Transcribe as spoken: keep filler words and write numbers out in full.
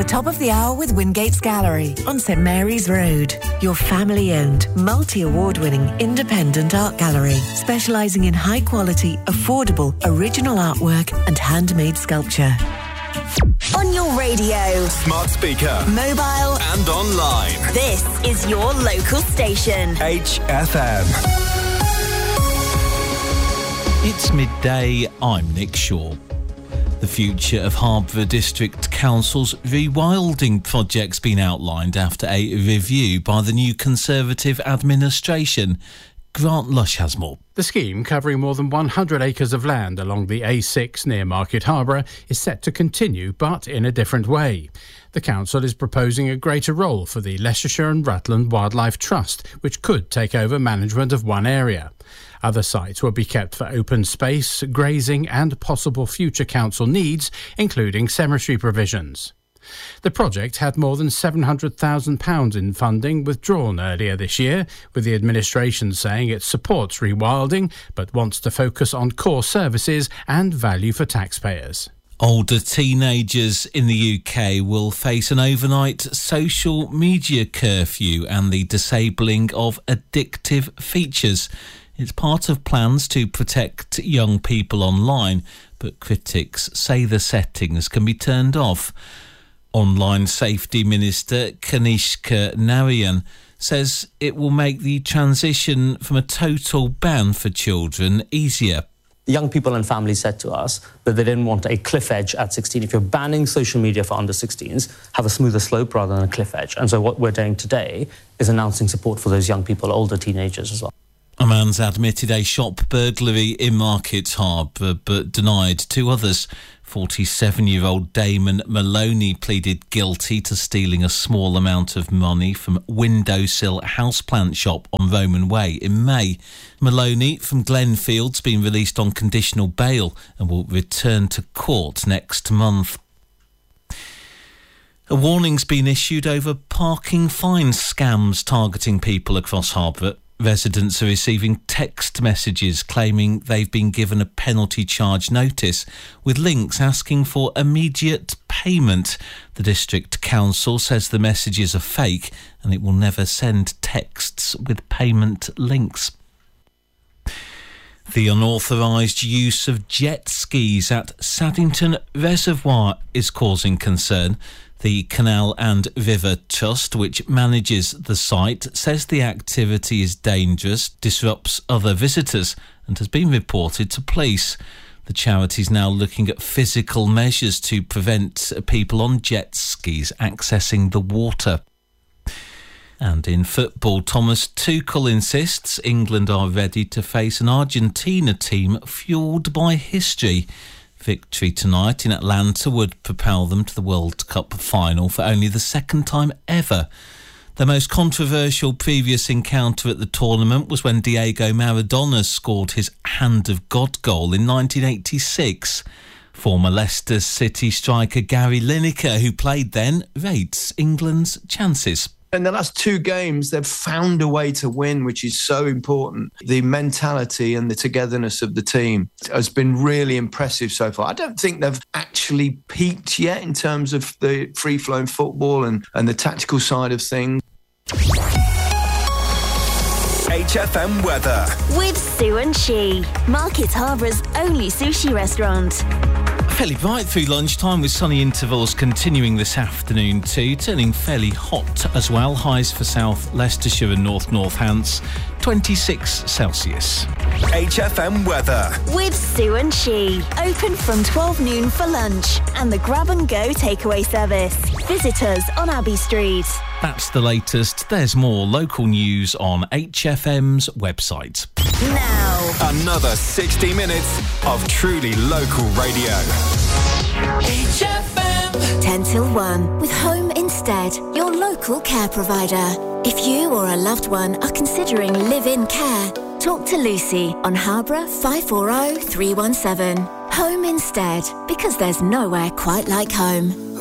the top of the hour with Wingate's Gallery on St Mary's Road. Your family-owned, multi-award-winning independent art gallery, specialising in high-quality, affordable, original artwork and handmade sculpture. On your radio, smart speaker, mobile and online. This is your local station. H F M. It's midday, I'm Nick Shaw. The future of Harborough District Council's rewilding project's been outlined after a review by the new Conservative administration. Grant Lush has more. The scheme, covering more than one hundred acres of land along the A six near Market Harborough, is set to continue, but in a different way. The council is proposing a greater role for the Leicestershire and Rutland Wildlife Trust, which could take over management of one area. Other sites will be kept for open space, grazing and possible future council needs, including cemetery provisions. The project had more than seven hundred thousand pounds in funding withdrawn earlier this year, with the administration saying it supports rewilding but wants to focus on core services and value for taxpayers. Older teenagers in the U K will face an overnight social media curfew and the disabling of addictive features. It's part of plans to protect young people online, but critics say the settings can be turned off. Online Safety Minister Kanishka Narayan says it will make the transition from a total ban for children easier. Young people and families said to us that they didn't want a cliff edge at sixteen. If you're banning social media for under sixteens, have a smoother slope rather than a cliff edge. And so what we're doing today is announcing support for those young people, older teenagers as well. A man's admitted a shop burglary in Market Harborough but denied two others. forty-seven-year-old Damon Maloney pleaded guilty to stealing a small amount of money from Windowsill Houseplant Shop on Roman Way in May. Maloney from Glenfield's been released on conditional bail and will return to court next month. A warning's been issued over parking fine scams targeting people across Harborough. Residents are receiving text messages claiming they've been given a penalty charge notice with links asking for immediate payment. The District Council says the messages are fake and it will never send texts with payment links. The unauthorised use of jet skis at Saddington Reservoir is causing concern. The Canal and River Trust, which manages the site, says the activity is dangerous, disrupts other visitors and has been reported to police. The charity is now looking at physical measures to prevent people on jet skis accessing the water. And in football, Thomas Tuchel insists England are ready to face an Argentina team fuelled by history. Victory tonight in Atlanta would propel them to the World Cup final for only the second time ever. The most controversial previous encounter at the tournament was when Diego Maradona scored his Hand of God goal in nineteen eighty-six. Former Leicester City striker Gary Lineker, who played then, rates England's chances. In the last two games, they've found a way to win, which is so important. The mentality and the togetherness of the team has been really impressive so far. I don't think they've actually peaked yet in terms of the free-flowing football and, and the tactical side of things. H F M weather. With Sue and She, Market Harbour's only sushi restaurant. Fairly bright through lunchtime with sunny intervals continuing this afternoon too, turning fairly hot as well. Highs for South Leicestershire and North Northants, twenty-six Celsius. H F M weather. With Sue and She, open from twelve noon for lunch and the grab and go takeaway service. Visit us on Abbey Street. That's the latest. There's more local news on H F M's website. Now, another sixty minutes of truly local radio. H F M. ten till one with Home Instead, your local care provider. If you or a loved one are considering live-in care, talk to Lucy on Harborough five four zero three one seven. Home Instead, because there's nowhere quite like home.